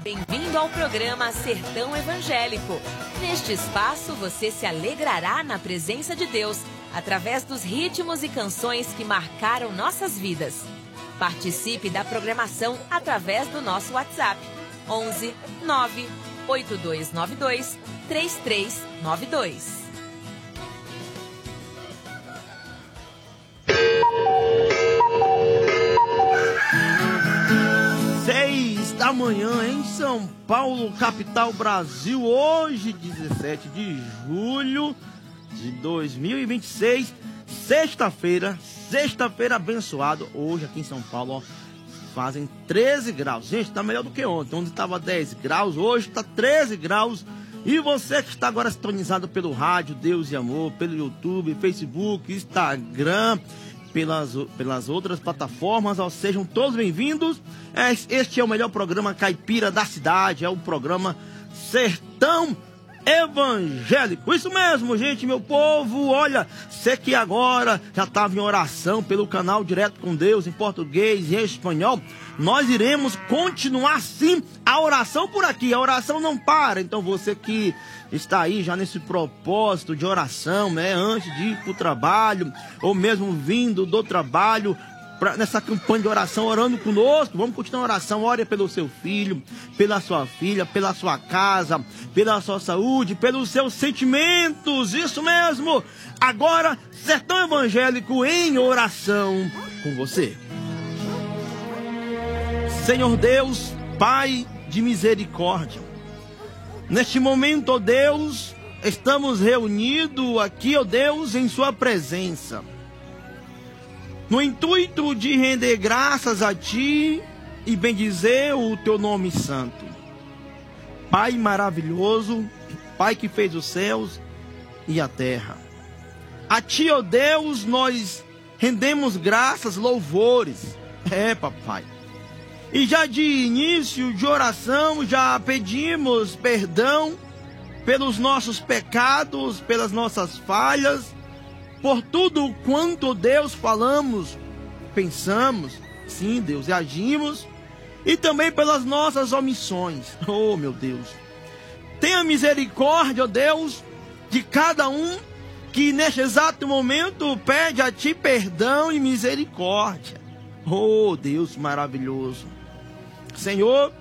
Bem-vindo ao programa Sertão Evangélico. Neste espaço você se alegrará na presença de Deus, através dos ritmos e canções que marcaram nossas vidas. Participe da programação através do nosso WhatsApp, 11 9 8292 3392. Da manhã em São Paulo, capital Brasil, hoje 17 de julho de 2026, sexta-feira abençoado. Hoje aqui em São Paulo, ó, fazem 13 graus, gente, tá melhor do que ontem, onde estava 10 graus, hoje tá 13 graus. E você que está agora sintonizado pelo rádio Deus e Amor, pelo YouTube, Facebook, Instagram, pelas outras plataformas, ó, sejam todos bem-vindos. Este é o melhor programa caipira da cidade, é o programa Sertão Evangélico. Isso mesmo, gente, meu povo. Olha, você que agora já estava em oração pelo canal Direto com Deus em português e em espanhol, nós iremos continuar sim a oração por aqui. A oração não para. Então você que está aí já nesse propósito de oração, né, antes de ir para o trabalho, ou mesmo vindo do trabalho, nessa campanha de oração, orando conosco, vamos continuar a oração. Ore pelo seu filho, pela sua filha, pela sua casa, pela sua saúde, pelos seus sentimentos. Isso mesmo. Agora, Sertão Evangélico em oração com você. Senhor Deus, Pai de misericórdia, neste momento, ó Deus, estamos reunidos aqui, ó Deus, em sua presença, no intuito de render graças a Ti e bendizer o Teu nome santo. Pai maravilhoso, Pai que fez os céus e a terra. A Ti, ó Deus, nós rendemos graças, louvores. Papai. E já de início de oração, já pedimos perdão pelos nossos pecados, pelas nossas falhas, por tudo quanto, Deus, falamos, pensamos, sim, Deus, e agimos, e também pelas nossas omissões. Oh, meu Deus, tenha misericórdia, ó Deus, de cada um que neste exato momento pede a Ti perdão e misericórdia. Oh, Deus maravilhoso. Senhor,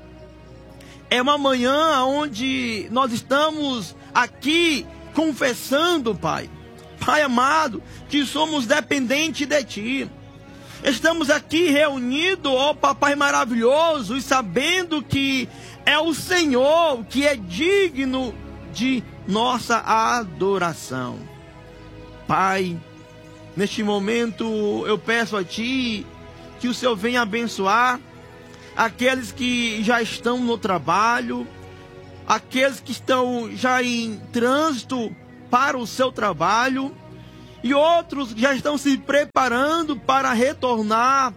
é uma manhã onde nós estamos aqui confessando, Pai amado, que somos dependentes de Ti. Estamos aqui reunidos, ó Papai maravilhoso, e sabendo que é o Senhor que é digno de nossa adoração. Pai, neste momento eu peço a Ti que o Senhor venha abençoar aqueles que já estão no trabalho, aqueles que estão já em trânsito para o seu trabalho, e outros já estão se preparando para retornar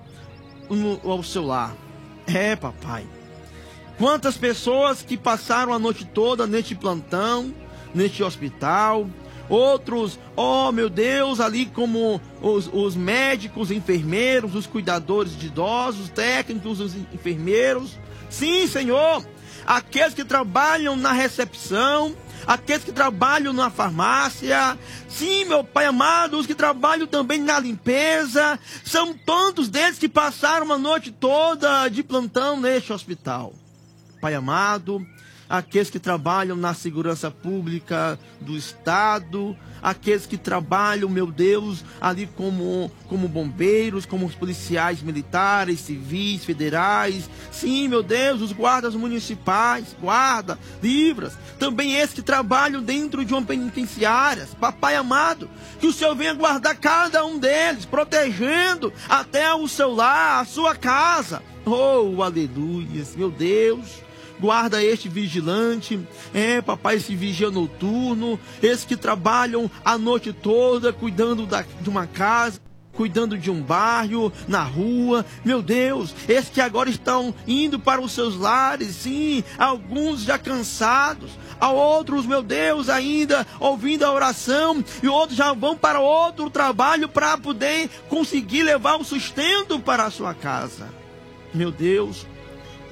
ao seu lar. Papai, quantas pessoas que passaram a noite toda neste plantão, neste hospital, outros, oh meu Deus, ali como os médicos, enfermeiros, os cuidadores de idosos, técnicos, os enfermeiros. Sim, Senhor, aqueles que trabalham na recepção, aqueles que trabalham na farmácia, sim, meu Pai amado, os que trabalham também na limpeza, são tantos deles que passaram uma noite toda de plantão neste hospital. Pai amado, aqueles que trabalham na segurança pública do Estado, aqueles que trabalham, meu Deus, ali como bombeiros, como os policiais militares, civis, federais, sim, meu Deus, os guardas municipais, guarda, livras, também esses que trabalham dentro de uma penitenciária. Papai amado, que o Senhor venha guardar cada um deles, protegendo até o seu lar, a sua casa. Oh, aleluia, meu Deus. Guarda este vigilante, papai, esse vigia noturno, esses que trabalham a noite toda cuidando de uma casa, cuidando de um bairro, na rua, meu Deus, esses que agora estão indo para os seus lares, sim, alguns já cansados, a outros, meu Deus, ainda ouvindo a oração, e outros já vão para outro trabalho para poder conseguir levar o sustento para a sua casa. Meu Deus,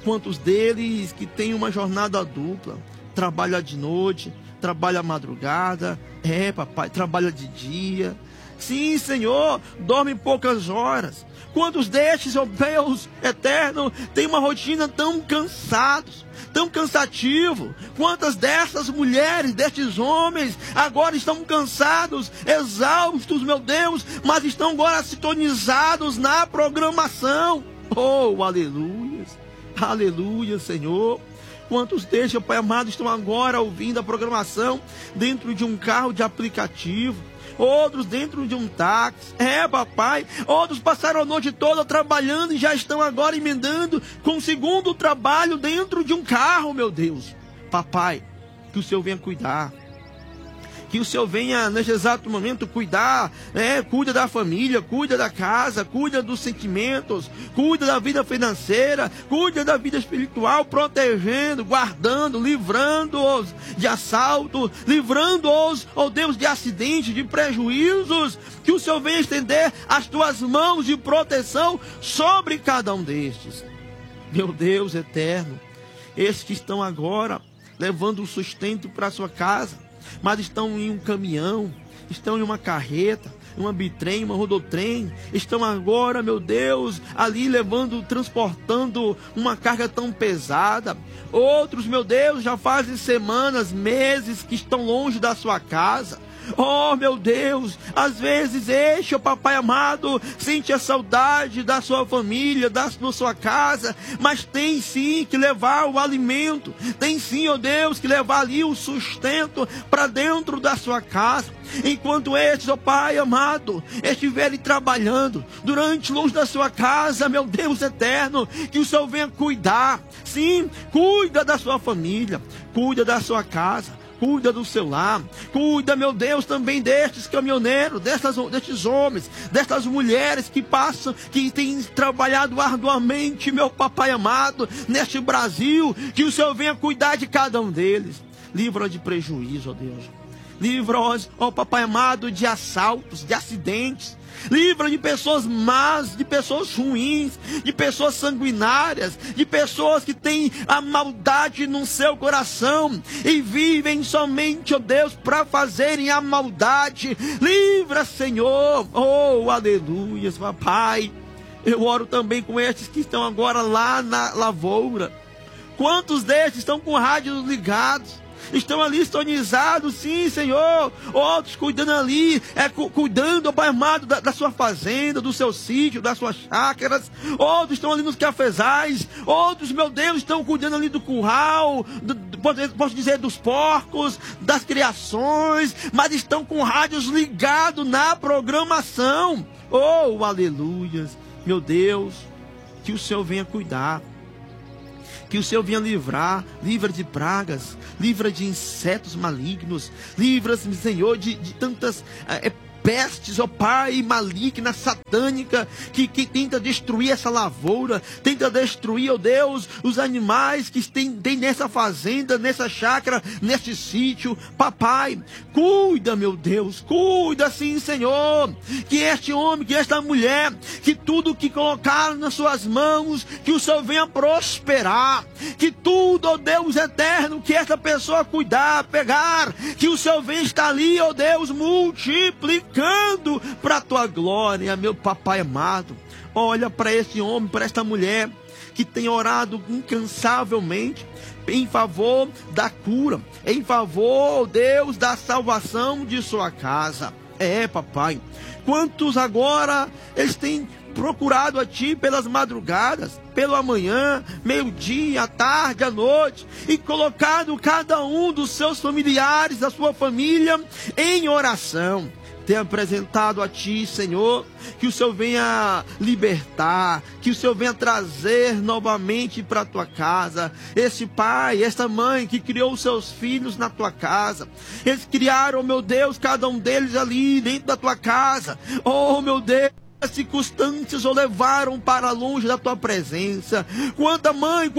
Quantos deles que têm uma jornada dupla, trabalha de noite, trabalha à madrugada, papai, trabalha de dia. Sim, Senhor, dorme poucas horas. Quantos destes, ó Deus eterno, têm uma rotina tão cansados, tão cansativo? Quantas dessas mulheres, destes homens, agora estão cansados, exaustos, meu Deus, mas estão agora sintonizados na programação. Oh, aleluia, aleluia, Senhor. Quantos destes, ó Pai amado, estão agora ouvindo a programação dentro de um carro de aplicativo? Outros dentro de um táxi, papai, outros passaram a noite toda trabalhando e já estão agora emendando com o segundo trabalho dentro de um carro, meu Deus. Papai, que o Senhor venha cuidar, que o Senhor venha neste exato momento cuidar, cuida da família, cuida da casa, cuida dos sentimentos, cuida da vida financeira, cuida da vida espiritual, protegendo, guardando, livrando-os de assalto, livrando-os, ó Deus, de acidentes, de prejuízos. Que o Senhor venha estender as tuas mãos de proteção sobre cada um destes. Meu Deus eterno, esses que estão agora levando o sustento para a sua casa, mas estão em um caminhão, estão em uma carreta, uma bitrem, uma rodotrem, estão agora, meu Deus, ali transportando uma carga tão pesada. Outros, meu Deus, já fazem semanas, meses que estão longe da sua casa. Oh, meu Deus, às vezes este, papai amado, sente a saudade da sua família, da sua casa, mas tem sim que levar o alimento, tem sim, ó Deus, que levar ali o sustento para dentro da sua casa. Enquanto estes, ó Pai amado, estiverem trabalhando durante longe da sua casa, meu Deus eterno, que o Senhor venha cuidar. Sim, cuida da sua família, cuida da sua casa, cuida do seu lar, cuida, meu Deus, também destes caminhoneiros, destes homens, destas mulheres que passam, que têm trabalhado arduamente, meu papai amado, neste Brasil. Que o Senhor venha cuidar de cada um deles. Livra de prejuízo, ó Deus. Livra-os, ó papai amado, de assaltos, de acidentes. Livra de pessoas más, de pessoas ruins, de pessoas sanguinárias, de pessoas que têm a maldade no seu coração e vivem somente, ó Deus, para fazerem a maldade. Livra, Senhor. Oh, aleluia, papai. Eu oro também com estes que estão agora lá na lavoura. Quantos destes estão com rádios ligados? Estão ali sintonizados, sim, Senhor. Outros cuidando ali, cuidando, Pai amado, da sua fazenda, do seu sítio, das suas chácaras. Outros estão ali nos cafezais. Outros, meu Deus, estão cuidando ali do curral, posso dizer, dos porcos, das criações, mas estão com rádios ligados na programação. Oh, aleluias, meu Deus, que o Senhor venha cuidar. Que o Senhor venha livra de pragas, livra de insetos malignos, livra-se, Senhor, de tantas pestes, ó Pai, maligna, satânica, que tenta destruir essa lavoura, tenta destruir, ó Deus, os animais que tem nessa fazenda, nessa chácara, nesse sítio. Papai, cuida, meu Deus, cuida sim, Senhor, que este homem, que esta mulher, que tudo que colocaram nas suas mãos, que o Senhor venha prosperar, que tudo, ó Deus eterno, que esta pessoa cuidar, pegar, que o Senhor venha estar ali, ó Deus, multiplicando para a tua glória, meu papai amado. Olha para esse homem, para esta mulher que tem orado incansavelmente em favor da cura, em favor, Deus, da salvação de sua casa. Papai, quantos agora eles têm procurado a Ti pelas madrugadas, pelo amanhã, meio-dia, à tarde, à noite, e colocado cada um dos seus familiares, da sua família, em oração. Tem apresentado a Ti, Senhor, que o Senhor venha libertar, que o Senhor venha trazer novamente para a Tua casa. Esse pai, essa mãe que criou os seus filhos na Tua casa, eles criaram, meu Deus, cada um deles ali dentro da Tua casa. Oh, meu Deus, circunstâncias o levaram para longe da tua presença. Quantas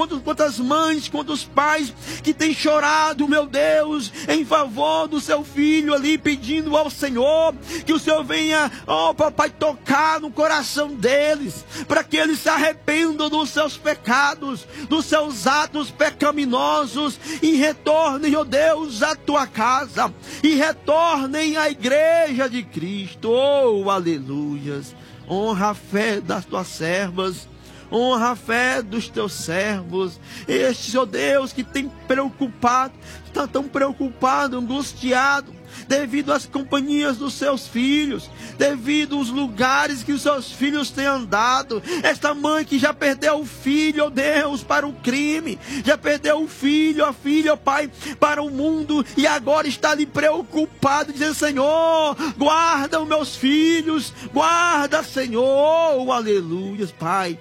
mães, quantos pais que têm chorado, meu Deus, em favor do seu filho ali, pedindo ao Senhor que o Senhor venha, papai, tocar no coração deles, para que eles se arrependam dos seus pecados, dos seus atos pecaminosos, e retornem, ó Deus, à tua casa, e retornem à igreja de Cristo. Oh, aleluias. Honra a fé das tuas servas, honra a fé dos teus servos, estes, ó Deus, que tem preocupado, está tão preocupado, angustiado, devido às companhias dos seus filhos, devido aos lugares que os seus filhos têm andado. Esta mãe que já perdeu o filho, ó Deus, para o crime, já perdeu o filho, a filha, ó Pai, para o mundo, e agora está ali preocupado, dizendo: Senhor, guarda os meus filhos, guarda, Senhor, oh, aleluia, Pai.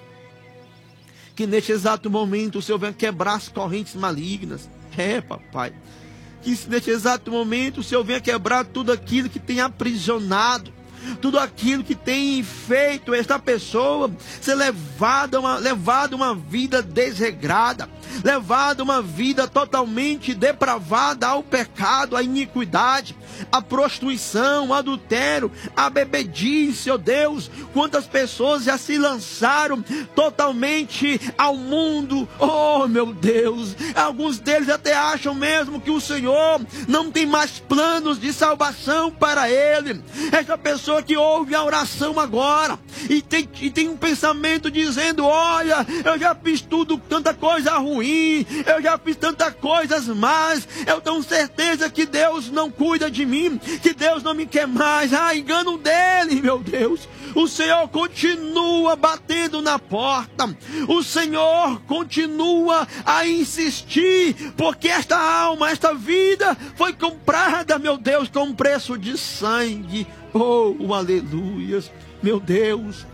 Que neste exato momento o Senhor venha quebrar as correntes malignas. Papai. Que neste exato momento o Senhor venha quebrar tudo aquilo que tem aprisionado, tudo aquilo que tem feito esta pessoa ser levada uma vida desregrada, levada uma vida totalmente depravada ao pecado, à iniquidade, à prostituição, ao adultério, à bebedice, ó Deus. Quantas pessoas já se lançaram totalmente ao mundo, oh meu Deus. Alguns deles até acham mesmo que o Senhor não tem mais planos de salvação para ele. Esta pessoa que ouve a oração agora e tem um pensamento dizendo: olha, eu já fiz tudo, tanta coisa ruim, eu já fiz tantas coisas más, eu tenho certeza que Deus não cuida de mim, que Deus não me quer mais. Engano dele, meu Deus. O Senhor continua batendo na porta, o Senhor continua a insistir, porque esta alma, esta vida foi comprada, meu Deus, com um preço de sangue. Oh, aleluias, meu Deus.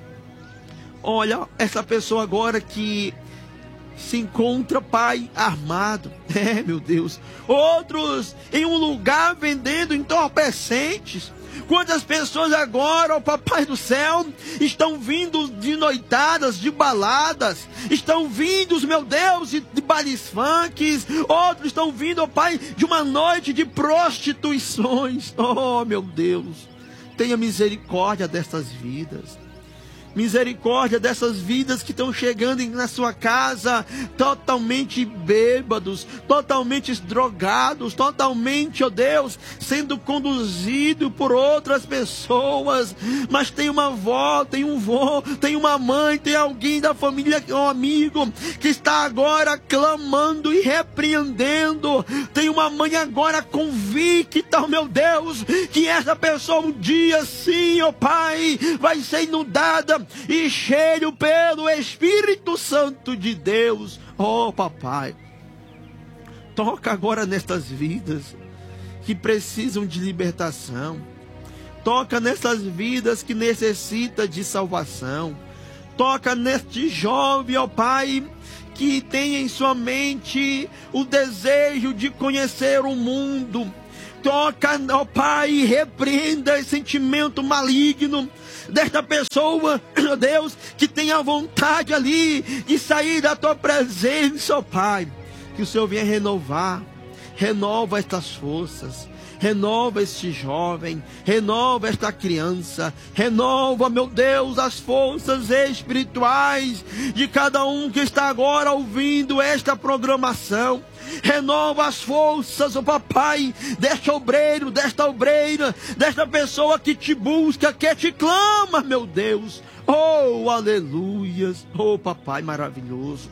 Olha, essa pessoa agora que se encontra, Pai, armado, meu Deus. Outros em um lugar vendendo entorpecentes. Quantas pessoas agora, ó Papai do céu, estão vindo de noitadas, de baladas, estão vindo, meu Deus, de bailes funks, outros estão vindo, ó Pai, de uma noite de prostituições. Oh, meu Deus, tenha misericórdia dessas vidas. Misericórdia dessas vidas que estão chegando na sua casa totalmente bêbados, totalmente drogados, totalmente, ó Deus, sendo conduzido por outras pessoas. Mas tem uma avó, tem um vô, tem uma mãe, tem alguém da família, um amigo, que está agora clamando e repreendendo. Tem uma mãe agora convicta, meu Deus, que essa pessoa um dia sim, ó Pai, vai ser inundada e cheio pelo Espírito Santo de Deus. Oh, Papai, toca agora nestas vidas que precisam de libertação. Toca nessas vidas que necessitam de salvação. Toca neste jovem, ó Pai, que tem em sua mente o desejo de conhecer o mundo. Toca, ó Pai, e repreenda esse sentimento maligno desta pessoa, ó Deus, que tem a vontade ali de sair da tua presença, ó Pai. Que o Senhor venha renovar, renova estas forças, renova este jovem, renova esta criança, renova, meu Deus, as forças espirituais de cada um que está agora ouvindo esta programação. Renova as forças, ó Papai, deste obreiro, desta obreira, desta pessoa que te busca, que te clama, meu Deus. Oh, aleluias. Oh, Papai maravilhoso.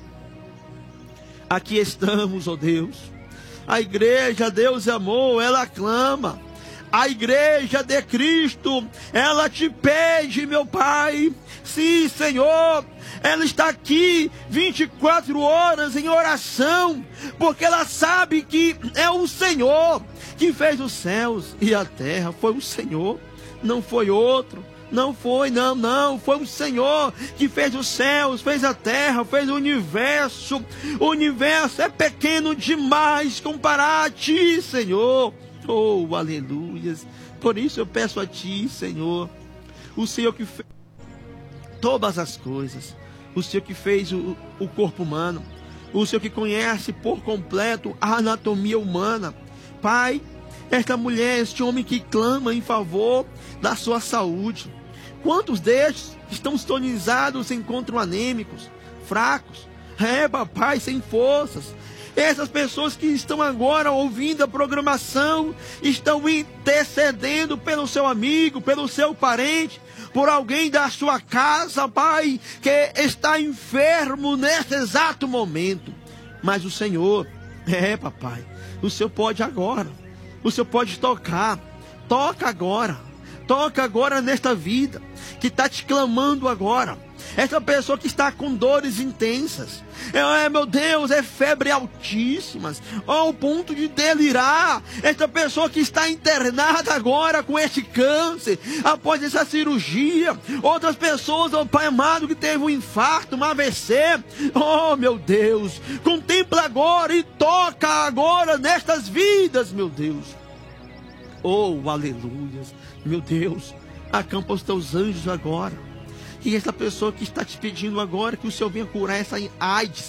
Aqui estamos, ó Deus. A igreja, Deus e amor, ela clama. A igreja de Cristo, ela te pede, meu Pai. Sim, Senhor, ela está aqui 24 horas em oração, porque ela sabe que é o Senhor que fez os céus e a terra. Foi o Senhor, não foi outro. Não foi, não, foi o Senhor que fez os céus, fez a terra, fez o universo. O universo é pequeno demais comparado a ti, Senhor. Oh, aleluias. Por isso eu peço a ti, Senhor, o Senhor que fez todas as coisas. O Senhor que fez o corpo humano. O Senhor que conhece por completo a anatomia humana. Pai, esta mulher, este homem que clama em favor da sua saúde. Quantos destes estão sintonizados, se encontram anêmicos, fracos, papai, sem forças? Essas pessoas que estão agora ouvindo a programação, estão intercedendo pelo seu amigo, pelo seu parente, por alguém da sua casa, Pai, que está enfermo nesse exato momento. Mas o Senhor, papai, o Senhor pode agora, o Senhor pode tocar, toca agora nesta vida, que está te clamando agora. Essa pessoa que está com dores intensas, meu Deus, é febre altíssimas, ao ponto de delirar. Essa pessoa que está internada agora com este câncer, após essa cirurgia. Outras pessoas, Pai amado, que teve um infarto, um AVC. Oh, meu Deus, contempla agora e toca agora nestas vidas, meu Deus. Oh, aleluias, meu Deus, acampa os teus anjos agora. E essa pessoa que está te pedindo agora que o Senhor venha curar essa AIDS,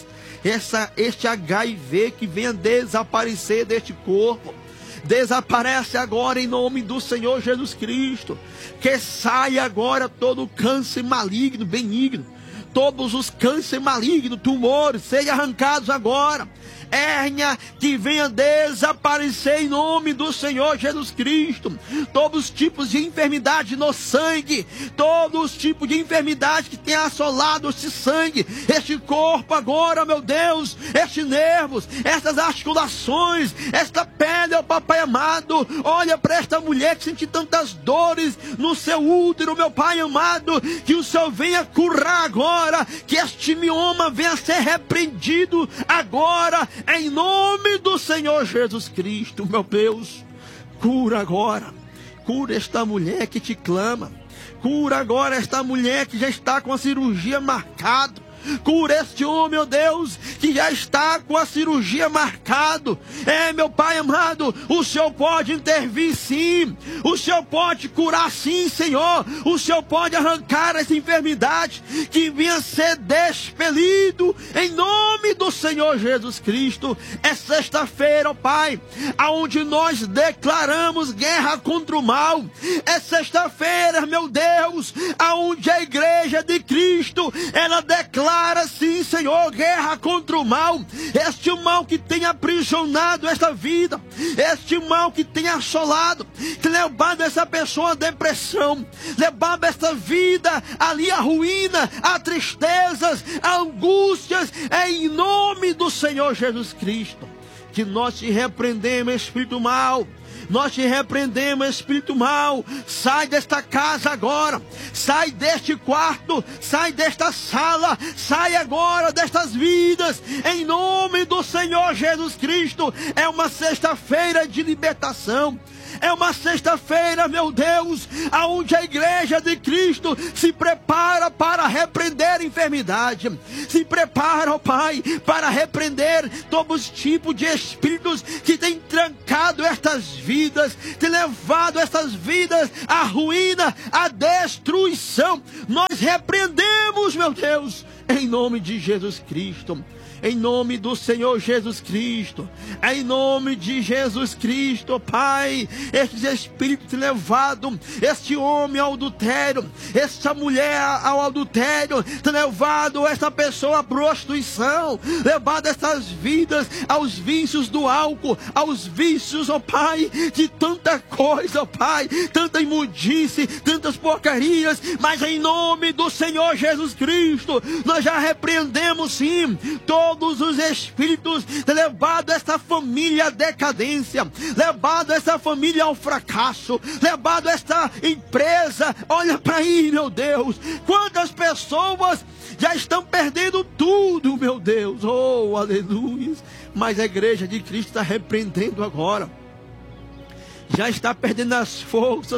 este HIV, que venha desaparecer deste corpo. Desaparece agora em nome do Senhor Jesus Cristo. Que saia agora todo o câncer maligno, benigno. Todos os cânceres malignos, tumores, sejam arrancados agora. Hérnia, que venha desaparecer em nome do Senhor Jesus Cristo. Todos os tipos de enfermidade no sangue, todos os tipos de enfermidade que tem assolado este sangue, este corpo agora, meu Deus, estes nervos, estas articulações, esta pele, ó Papai amado. Olha para esta mulher que sente tantas dores no seu útero, meu Pai amado, que o Senhor venha curar agora, que este mioma venha ser repreendido agora, em nome do Senhor Jesus Cristo, meu Deus. Cura agora, cura esta mulher que te clama, cura agora esta mulher que já está com a cirurgia marcada. Cura este homem, meu Deus, que já está com a cirurgia marcado. Meu Pai amado, o Senhor pode intervir sim. O Senhor pode curar sim, Senhor. O Senhor pode arrancar essa enfermidade, que venha ser despelido em nome do Senhor Jesus Cristo. É sexta-feira, ó Pai, aonde nós declaramos guerra contra o mal. É sexta-feira, meu Deus, aonde a igreja de Cristo, ela declara sim, Senhor, guerra contra o mal. Este mal que tem aprisionado esta vida, este mal que tem assolado, que levado essa pessoa à depressão, levado esta vida ali à ruína, a tristezas, a angústias. É em nome do Senhor Jesus Cristo que nós te repreendemos, espírito mal. Nós te repreendemos, espírito mau. Sai desta casa agora, sai deste quarto, sai desta sala, sai agora destas vidas, em nome do Senhor Jesus Cristo. É uma sexta-feira de libertação. É uma sexta-feira, meu Deus, aonde a igreja de Cristo se prepara para repreender a enfermidade. Se prepara, ó Pai, para repreender todos os tipos de espíritos que têm trancado estas vidas, têm levado estas vidas à ruína, à destruição. Nós repreendemos, meu Deus, em nome de Jesus Cristo. Em nome do Senhor Jesus Cristo, em nome de Jesus Cristo, Pai, estes espíritos levados, este homem ao adultério, esta mulher ao adultério, levado esta pessoa à prostituição, levado estas vidas aos vícios do álcool, aos vícios, ó Pai, de tanta coisa, ó Pai, tanta imundice, tantas porcarias. Mas em nome do Senhor Jesus Cristo, nós já repreendemos sim todos os espíritos, levado esta família à decadência, levado esta família ao fracasso, levado esta empresa. Olha para aí, meu Deus, quantas pessoas já estão perdendo tudo, meu Deus. Oh, aleluia. Mas a igreja de Cristo está repreendendo agora, já está perdendo as forças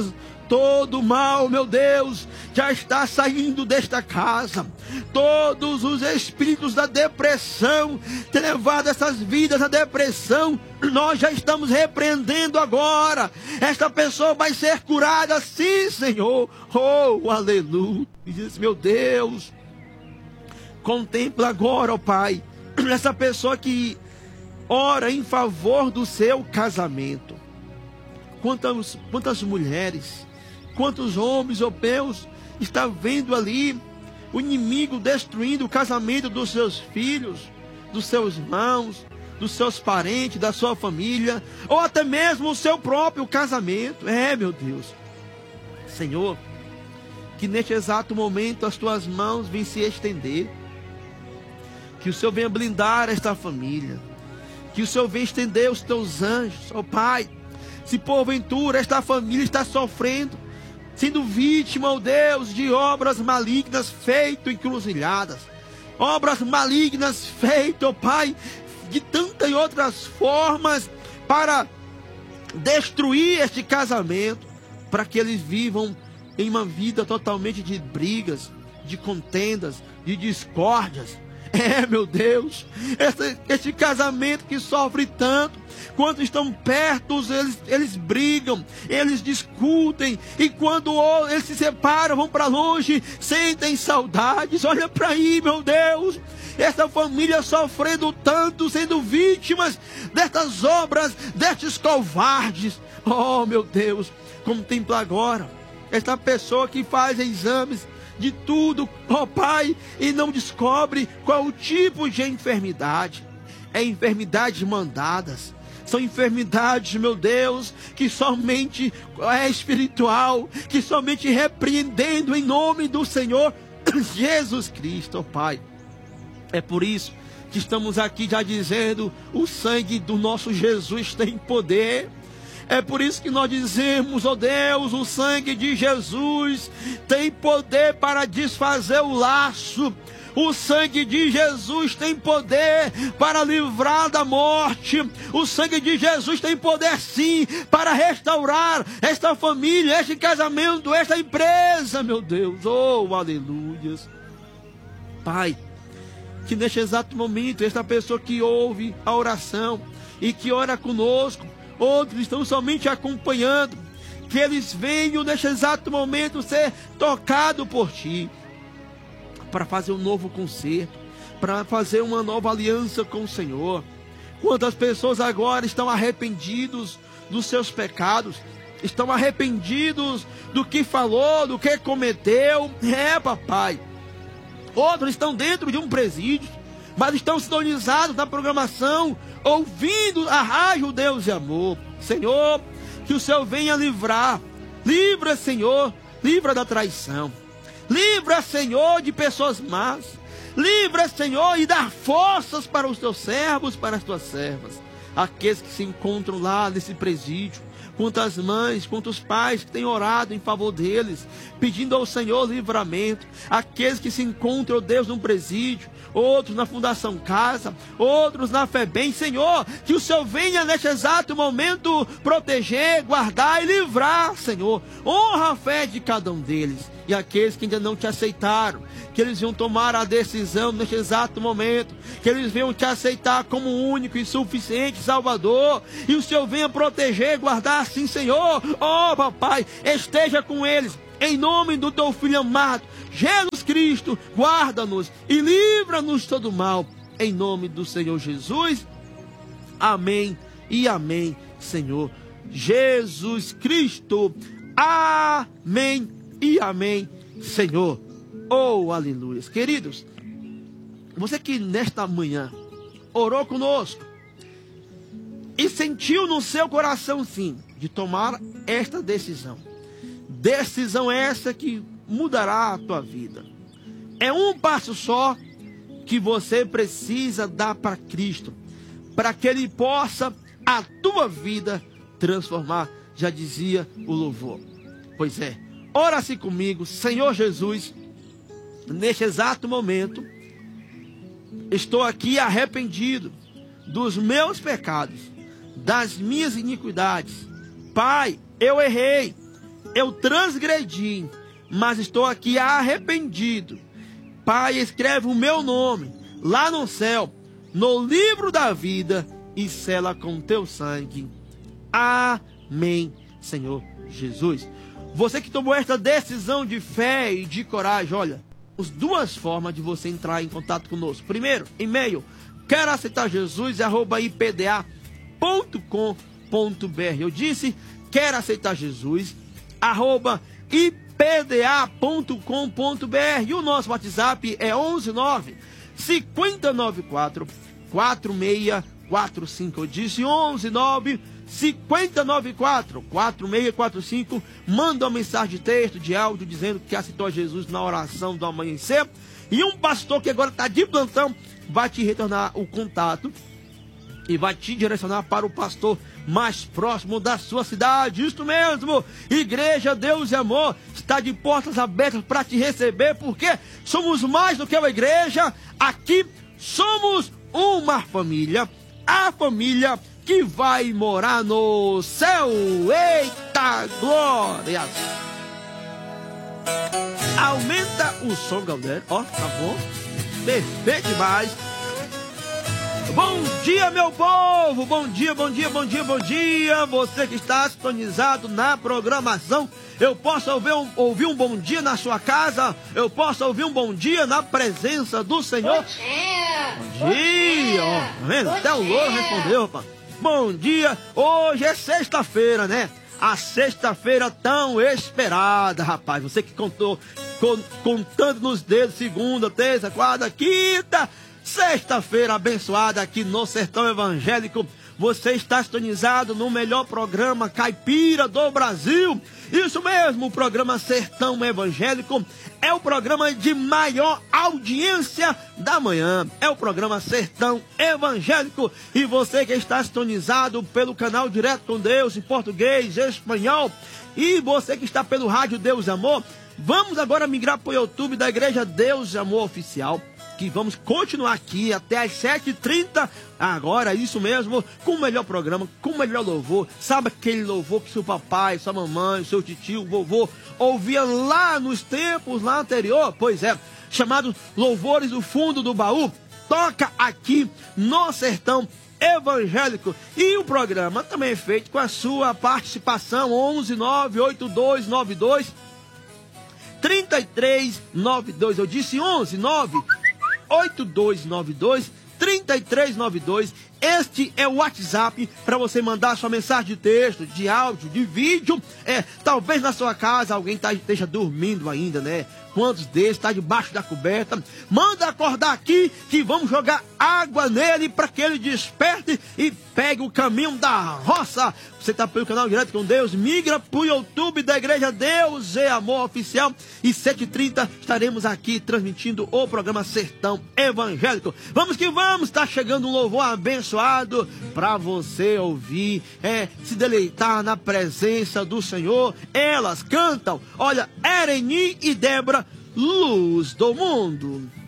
todo mal, meu Deus, já está saindo desta casa. Todos os espíritos da depressão, tem levado essas vidas à depressão, nós já estamos repreendendo agora. Esta pessoa vai ser curada, sim, Senhor. Oh, aleluia. E diz, meu Deus, contempla agora, ó Pai, essa pessoa que ora em favor do seu casamento. Quantas mulheres, quantos homens, ó Deus, está vendo ali o inimigo destruindo o casamento dos seus filhos, dos seus irmãos, dos seus parentes, da sua família, ou até mesmo o seu próprio casamento. Meu Deus, Senhor, que neste exato momento as tuas mãos venham se estender, que o Senhor venha blindar esta família, que o Senhor venha estender os teus anjos, ó Pai. Se porventura esta família está sofrendo, sendo vítima, ó Deus, de obras malignas feitas encruzilhadas, obras malignas feitas, ó Pai, de tantas e outras formas para destruir este casamento, para que eles vivam em uma vida totalmente de brigas, de contendas, de discórdias. Meu Deus, este casamento que sofre tanto, quando estão perto, eles brigam, eles discutem, e quando eles se separam, vão para longe, sentem saudades. Olha para aí, meu Deus, essa família sofrendo tanto, sendo vítimas destas obras, destes covardes. Oh, meu Deus, contempla agora esta pessoa que faz exames de tudo, ó Pai, e não descobre qual o tipo de enfermidade. É enfermidades mandadas, são enfermidades, meu Deus, que somente é espiritual, que somente repreendendo em nome do Senhor Jesus Cristo, ó Pai. É por isso que estamos aqui já dizendo, o sangue do nosso Jesus tem poder. É por isso que nós dizemos, ó Deus, o sangue de Jesus tem poder para desfazer o laço. O sangue de Jesus tem poder para livrar da morte. O sangue de Jesus tem poder sim para restaurar esta família, este casamento, esta empresa, meu Deus. Oh, aleluias. Pai, que neste exato momento, esta pessoa que ouve a oração e que ora conosco, outros estão somente acompanhando, que eles venham neste exato momento ser tocados por Ti, para fazer um novo concerto, para fazer uma nova aliança com o Senhor. Quantas pessoas agora estão arrependidos dos seus pecados, estão arrependidos do que falou, do que cometeu. Papai, outros estão dentro de um presídio, mas estão sintonizados na programação, ouvindo a rádio Deus e Amor. Senhor, que o Senhor venha livrar. Livra, Senhor, livra da traição. Livra, Senhor, de pessoas más. Livra, Senhor, e dá forças para os teus servos, para as tuas servas. Aqueles que se encontram lá nesse presídio. Quantas mães, quantos pais que têm orado em favor deles, pedindo ao Senhor livramento. Aqueles que se encontram, ó Deus, num presídio, outros na Fundação Casa, outros na FEBEM. Senhor, que o Senhor venha neste exato momento proteger, guardar e livrar, Senhor. Honra a fé de cada um deles. E aqueles que ainda não te aceitaram, que eles venham tomar a decisão neste exato momento, que eles venham te aceitar como único e suficiente Salvador, e o Senhor venha proteger, guardar, sim, Senhor. Oh, papai, esteja com eles, em nome do teu Filho amado, Jesus Cristo. Guarda-nos e livra-nos de todo mal, em nome do Senhor Jesus. Amém e amém, Senhor Jesus Cristo. Amém e amém, Senhor. Oh, aleluia. Queridos, você que nesta manhã orou conosco e sentiu no seu coração, sim, de tomar esta decisão. Decisão essa que mudará a tua vida. É um passo só que você precisa dar para Cristo, para que Ele possa a tua vida transformar. Já dizia o louvor. Pois é, ora-se comigo. Senhor Jesus, neste exato momento, estou aqui arrependido dos meus pecados, das minhas iniquidades. Pai, eu errei, eu transgredi, mas estou aqui arrependido. Pai, escreve o meu nome lá no céu, no livro da vida, e sela com teu sangue. Amém, Senhor Jesus. Você que tomou esta decisão de fé e de coragem, olha, as duas formas de você entrar em contato conosco. Primeiro, e-mail, quero aceitar Jesus, @ipda.com.br. Eu disse, quero aceitar Jesus, @ipda.com.br. E o nosso WhatsApp é 119 5094 4645. Eu disse 119 5094 4645. Manda uma mensagem de texto, de áudio, dizendo que aceitou a Jesus na oração do amanhecer. E um pastor que agora está de plantão vai te retornar o contato e vai te direcionar para o pastor mais próximo da sua cidade. Isso mesmo, Igreja Deus e Amor está de portas abertas para te receber, porque somos mais do que uma igreja. Aqui somos uma família, a família que vai morar no céu. Eita glória! Aumenta o som, galera. Ó, tá bom? Perfeito demais. Bom dia, meu povo! Bom dia, bom dia, bom dia, bom dia! Você que está sintonizado na programação, eu posso ouvir um bom dia na sua casa, eu posso ouvir um bom dia na presença do Senhor. Bom dia! Ó, tá vendo? Até o louro respondeu, rapaz. Bom dia! Hoje é sexta-feira, né? A sexta-feira tão esperada, rapaz. Você que contando nos dedos, segunda, terça, quarta, quinta... Sexta-feira abençoada aqui no Sertão Evangélico. Você está sintonizado no melhor programa caipira do Brasil. Isso mesmo, o programa Sertão Evangélico é o programa de maior audiência da manhã. É o programa Sertão Evangélico. E você que está sintonizado pelo canal Direto com Deus em português, espanhol, e você que está pelo rádio Deus e Amor, vamos agora migrar para o YouTube da Igreja Deus e Amor Oficial, que vamos continuar aqui até às 7h30, agora, isso mesmo, com o melhor programa, com o melhor louvor. Sabe aquele louvor que seu papai, sua mamãe, seu tio, vovô ouvia lá nos tempos lá anterior? Pois é, chamado Louvores do Fundo do Baú, toca aqui no Sertão Evangélico. E o programa também é feito com a sua participação. 1198292 3392. Eu disse 1198292 Este é o WhatsApp para você mandar sua mensagem de texto, de áudio, de vídeo. Talvez na sua casa alguém esteja dormindo ainda, né? Quantos desses está debaixo da coberta? Manda acordar aqui que vamos jogar água nele para que ele desperte e pegue o caminho da roça. Você está pelo canal Direto com Deus, migra para o YouTube da Igreja Deus e Amor Oficial. E 7h30 estaremos aqui transmitindo o programa Sertão Evangélico. Vamos que vamos, está chegando um louvor abençoado para você ouvir, se deleitar na presença do Senhor. Elas cantam, olha, Ereni e Débora, Luz do Mundo.